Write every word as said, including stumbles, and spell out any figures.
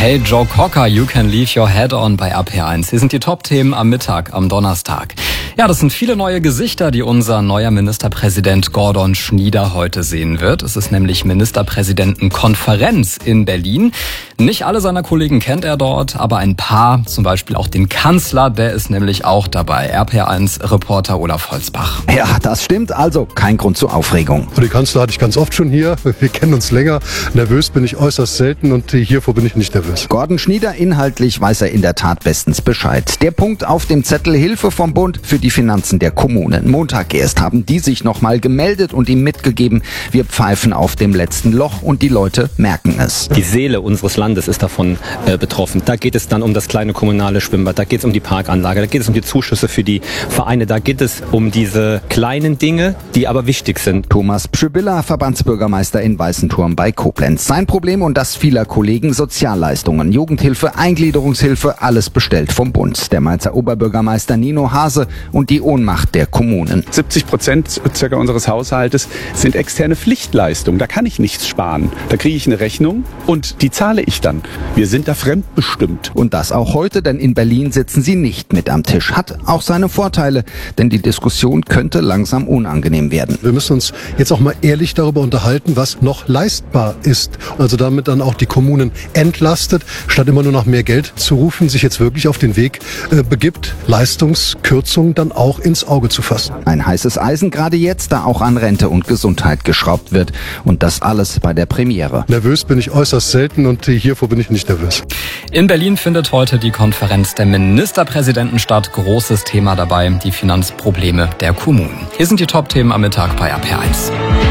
Hey Joe Cocker, you can leave your head on bei R P eins. Hier sind die Top-Themen am Mittag, am Donnerstag. Ja, das sind viele neue Gesichter, die unser neuer Ministerpräsident Gordon Schnieder heute sehen wird. Es ist nämlich Ministerpräsidentenkonferenz in Berlin. Nicht alle seiner Kollegen kennt er dort, aber ein paar, zum Beispiel auch den Kanzler, der ist nämlich auch dabei. R P eins-Reporter Olaf Holzbach. Ja, das stimmt, also kein Grund zur Aufregung. Den Kanzler hatte ich ganz oft schon hier. Wir kennen uns länger. Nervös bin ich äußerst selten und hiervor bin ich nicht nervös. Gordon Schnieder, inhaltlich weiß er in der Tat bestens Bescheid. Der Punkt auf dem Zettel: Hilfe vom Bund für die Finanzen der Kommunen. Montag erst haben die sich nochmal gemeldet und ihm mitgegeben, wir pfeifen auf dem letzten Loch und die Leute merken es. Die Seele unseres Landes ist davon äh, betroffen. Da geht es dann um das kleine kommunale Schwimmbad, da geht es um die Parkanlage, da geht es um die Zuschüsse für die Vereine, da geht es um diese kleinen Dinge, die aber wichtig sind. Thomas Pschybilla, Verbandsbürgermeister in Weißenturm bei Koblenz. Sein Problem und das vieler Kollegen: Sozialleistungen, Jugendhilfe, Eingliederungshilfe, alles bestellt vom Bund. Der Mainzer Oberbürgermeister Nino Hase und die Ohnmacht der Kommunen. siebzig Prozent circa unseres Haushaltes sind externe Pflichtleistungen. Da kann ich nichts sparen. Da kriege ich eine Rechnung und die zahle ich dann. Wir sind da fremdbestimmt. Und das auch heute, denn in Berlin sitzen sie nicht mit am Tisch. Hat auch seine Vorteile, denn die Diskussion könnte langsam unangenehm werden. Wir müssen uns jetzt auch mal ehrlich darüber unterhalten, was noch leistbar ist. Also damit dann auch die Kommunen entlastet, statt immer nur nach mehr Geld zu rufen, sich jetzt wirklich auf den Weg äh, begibt, Leistungskürzungen dann auch ins Auge zu fassen. Ein heißes Eisen gerade jetzt, da auch an Rente und Gesundheit geschraubt wird. Und das alles bei der Premiere. Nervös bin ich äußerst selten und hiervor bin ich nicht nervös. In Berlin findet heute die Konferenz der Ministerpräsidenten statt. Großes Thema dabei, die Finanzprobleme der Kommunen. Hier sind die Top-Themen am Mittag bei R P eins.